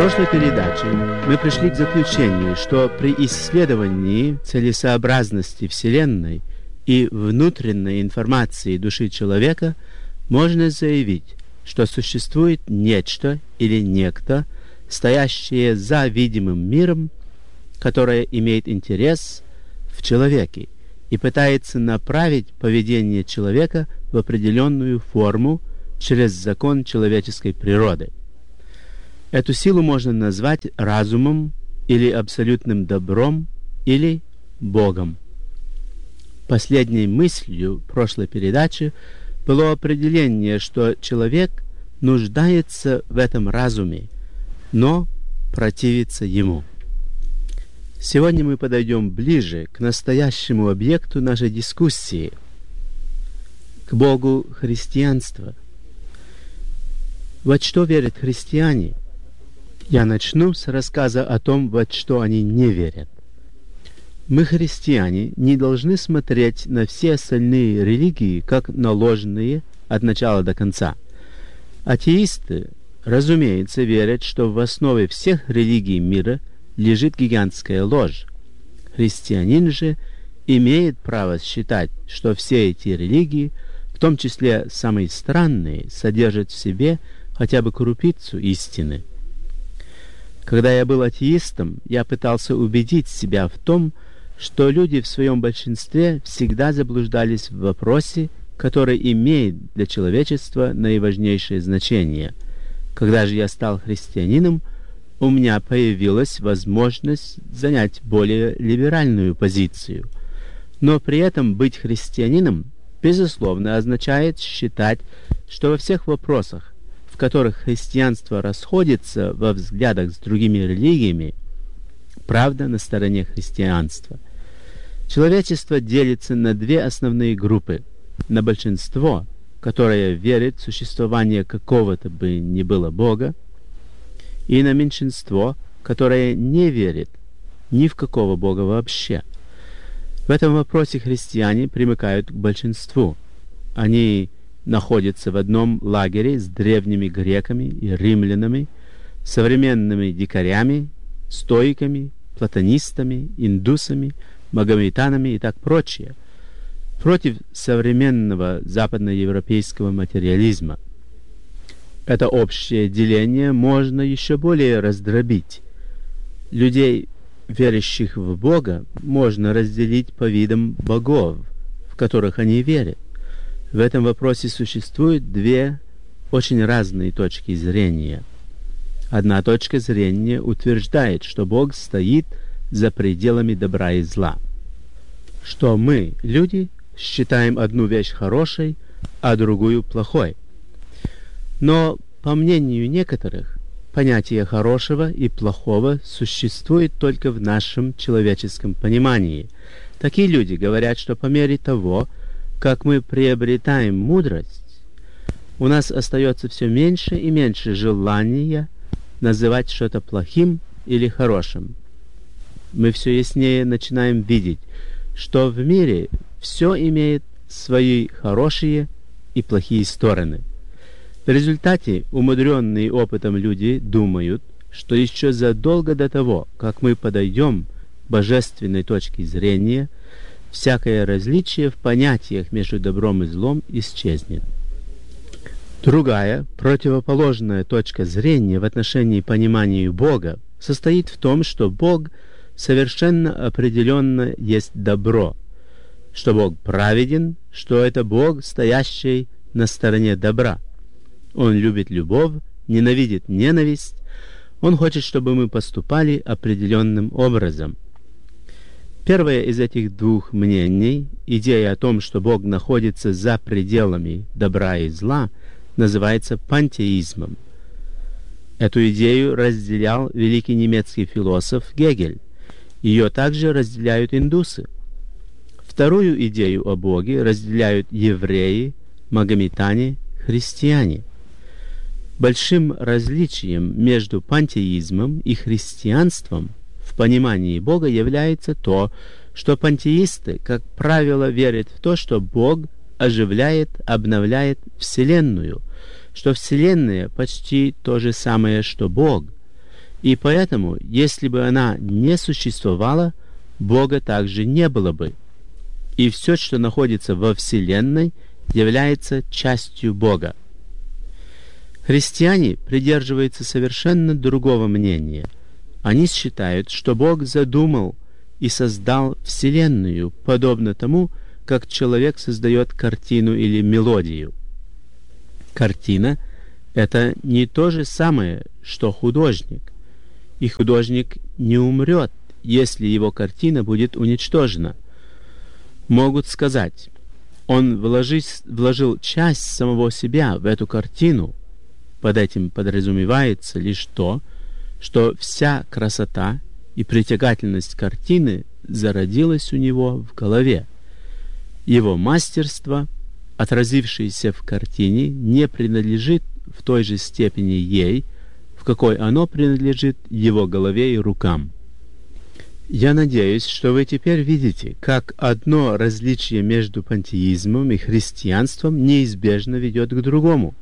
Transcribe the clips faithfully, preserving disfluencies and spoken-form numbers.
прошлой передаче мы пришли к заключению, что при исследовании целесообразности Вселенной и внутренней информации души человека можно заявить, что существует нечто или некто, стоящее за видимым миром, которое имеет интерес в человеке и пытается направить поведение человека в определенную форму через закон человеческой природы. Эту силу можно назвать разумом или абсолютным добром или Богом. Последней мыслью прошлой передачи было определение, что человек нуждается в этом разуме, но противится ему. Сегодня мы подойдем ближе к настоящему объекту нашей дискуссии, к Богу христианства. Во что верят христиане? Я начну с рассказа о том, во что они не верят. Мы, христиане, не должны смотреть на все остальные религии как на ложные от начала до конца. Атеисты, разумеется, верят, что в основе всех религий мира лежит гигантская ложь. Христианин же имеет право считать, что все эти религии, в том числе самые странные, содержат в себе хотя бы крупицу истины. Когда я был атеистом, я пытался убедить себя в том, что люди в своем большинстве всегда заблуждались в вопросе, который имеет для человечества наиважнейшее значение. Когда же я стал христианином, у меня появилась возможность занять более либеральную позицию. Но при этом быть христианином, безусловно, означает считать, что во всех вопросах, в которых христианство расходится во взглядах с другими религиями, правда на стороне христианства. Человечество делится на две основные группы. На большинство, которое верит в существование какого-то бы ни было Бога, и на меньшинство, которое не верит ни в какого Бога вообще. В этом вопросе христиане примыкают к большинству. Они находятся в одном лагере с древними греками и римлянами, современными дикарями, стоиками, платонистами, индусами, магометанами и так прочее, против современного западноевропейского материализма. Это общее деление можно еще более раздробить. Людей, верящих в Бога, можно разделить по видам богов, в которых они верят. В этом вопросе существуют две очень разные точки зрения. Одна точка зрения утверждает, что Бог стоит за пределами добра и зла, что мы, люди, считаем одну вещь хорошей, а другую плохой. Но, по мнению некоторых, понятие хорошего и плохого существует только в нашем человеческом понимании. Такие люди говорят, что по мере того, как мы приобретаем мудрость, у нас остается все меньше и меньше желания называть что-то плохим или хорошим. Мы все яснее начинаем видеть, что в мире все имеет свои хорошие и плохие стороны. В результате умудренные опытом люди думают, что еще задолго до того, как мы подойдем к божественной точке зрения, всякое различие в понятиях между добром и злом исчезнет. Другая, противоположная точка зрения в отношении понимания Бога состоит в том, что Бог совершенно определенно есть добро, что Бог праведен, что это Бог, стоящий на стороне добра. Он любит любовь, ненавидит ненависть. Он хочет, чтобы мы поступали определенным образом. Первое из этих двух мнений, идея о том, что Бог находится за пределами добра и зла, называется пантеизмом. Эту идею разделял великий немецкий философ Гегель. Ее также разделяют индусы. Вторую идею о Боге разделяют евреи, магометане, христиане. Большим различием между пантеизмом и христианством в понимании Бога является то, что пантеисты, как правило, верят в то, что Бог оживляет, обновляет Вселенную, что Вселенная почти то же самое, что Бог, И поэтому, если бы она не существовала, Бога также не было бы. И все, что находится во Вселенной, является частью Бога. Христиане придерживаются совершенно другого мнения. Они считают, что Бог задумал и создал Вселенную, подобно тому, как человек создает картину или мелодию. Картина — это не то же самое, что художник. И художник не умрет, если его картина будет уничтожена. Могут сказать, он вложись, вложил часть самого себя в эту картину. Под этим подразумевается лишь то, что вся красота и притягательность картины зародилась у него в голове. Его мастерство, отразившееся в картине, не принадлежит в той же степени ей, в какой оно принадлежит его голове и рукам. Я надеюсь, что вы теперь видите, как одно различие между пантеизмом и христианством неизбежно ведет к другому.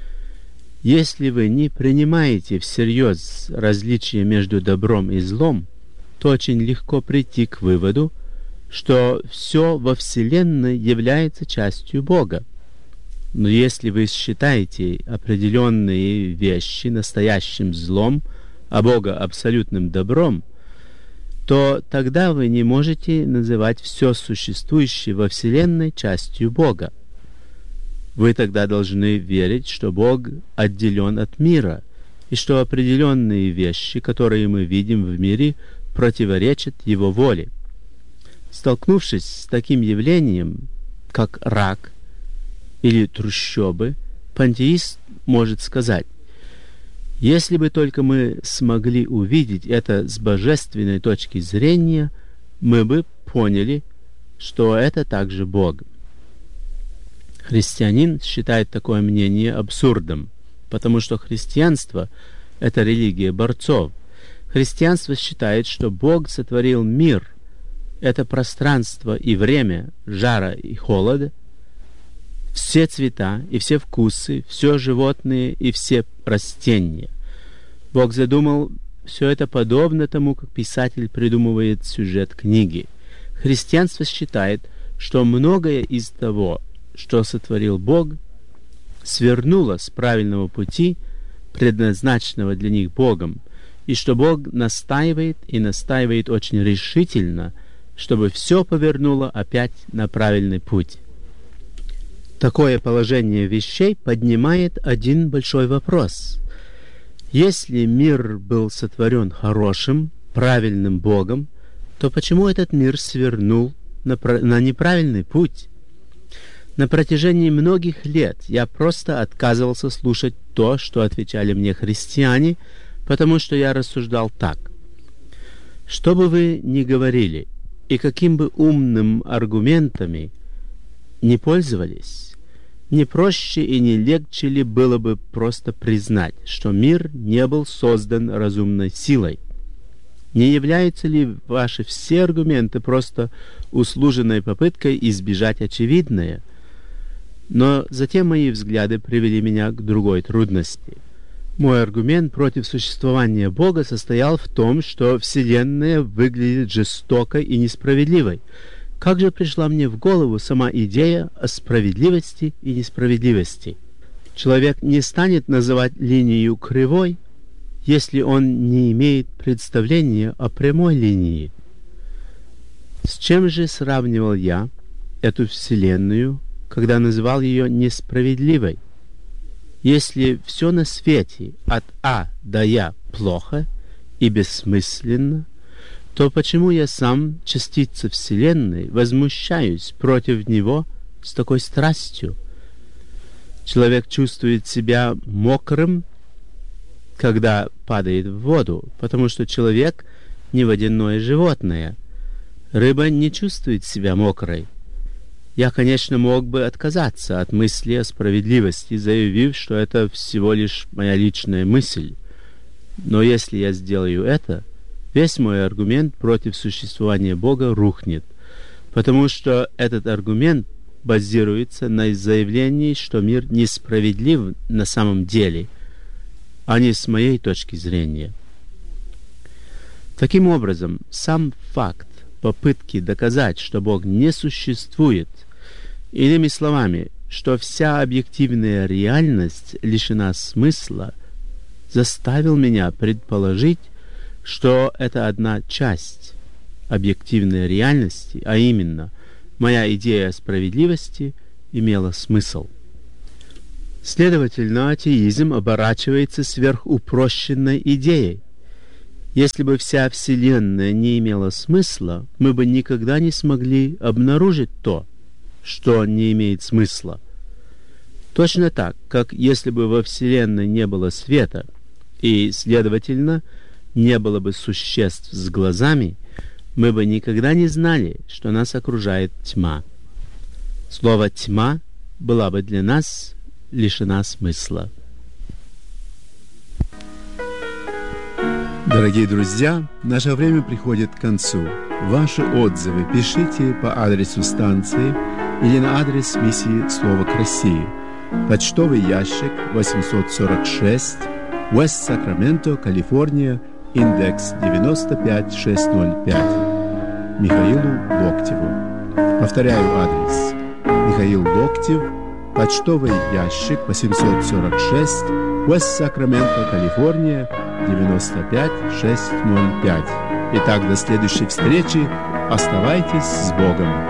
Если вы не принимаете всерьез различие между добром и злом, то очень легко прийти к выводу, что все во Вселенной является частью Бога. Но если вы считаете определенные вещи настоящим злом, а Бога абсолютным добром, то тогда вы не можете называть все существующее во Вселенной частью Бога. Вы тогда должны верить, что Бог отделен от мира, и что определенные вещи, которые мы видим в мире, противоречат Его воле. Столкнувшись с таким явлением, как рак или трущобы, пантеист может сказать: если бы только мы смогли увидеть это с божественной точки зрения, мы бы поняли, что это также Бог. Христианин считает такое мнение абсурдом, потому что христианство — это религия борцов. Христианство считает, что Бог сотворил мир, это пространство и время, жара и холода, все цвета и все вкусы, все животные и все растения. Бог задумал все это подобно тому, как писатель придумывает сюжет книги. Христианство считает, что многое из того, что сотворил Бог, свернуло с правильного пути, предназначенного для них Богом, и что Бог настаивает и настаивает очень решительно, чтобы все повернуло опять на правильный путь. Такое положение вещей поднимает один большой вопрос. Если мир был сотворен хорошим, правильным Богом, то почему этот мир свернул на, на неправильный путь? На протяжении многих лет я просто отказывался слушать то, что отвечали мне христиане, потому что я рассуждал так. Что бы вы ни говорили, и каким бы умным аргументами не пользовались, не проще и не легче ли было бы просто признать, что мир не был создан разумной силой? Не являются ли ваши все аргументы просто услуженной попыткой избежать очевидное? Но затем мои взгляды привели меня к другой трудности. Мой аргумент против существования Бога состоял в том, что Вселенная выглядит жестокой и несправедливой. Как же пришла мне в голову сама идея о справедливости и несправедливости? Человек не станет называть линию кривой, если он не имеет представления о прямой линии. С чем же сравнивал я эту Вселенную, когда называл ее несправедливой? Если все на свете от А до Я плохо и бессмысленно, то почему я сам, частица Вселенной, возмущаюсь против него с такой страстью? Человек чувствует себя мокрым, когда падает в воду, потому что человек не водяное животное. Рыба не чувствует себя мокрой. Я, конечно, мог бы отказаться от мысли о справедливости, заявив, что это всего лишь моя личная мысль. Но если я сделаю это, весь мой аргумент против существования Бога рухнет, потому что этот аргумент базируется на заявлении, что мир несправедлив на самом деле, а не с моей точки зрения. Таким образом, сам факт попытки доказать, что Бог не существует, иными словами, что вся объективная реальность лишена смысла, заставил меня предположить, что это одна часть объективной реальности, а именно, моя идея справедливости имела смысл. Следовательно, атеизм оборачивается сверхупрощенной идеей. Если бы вся Вселенная не имела смысла, мы бы никогда не смогли обнаружить то, что не имеет смысла. Точно так, как если бы во Вселенной не было света, и, следовательно, не было бы существ с глазами, мы бы никогда не знали, что нас окружает тьма. Слово «тьма» была бы для нас лишена смысла. Дорогие друзья, наше время приходит к концу. Ваши отзывы пишите по адресу станции или на адрес миссии «Слово к России». Почтовый ящик восемьсот сорок шесть, Уэст-Сакраменто, Калифорния, индекс девяносто пять тысяч шестьсот пять. Михаилу Локтеву. Повторяю адрес. Михаил Локтев, почтовый ящик восемьсот сорок шесть, Уэст-Сакраменто, Калифорния, девяносто пять тысяч шестьсот пять. Итак, до следующей встречи. Оставайтесь с Богом.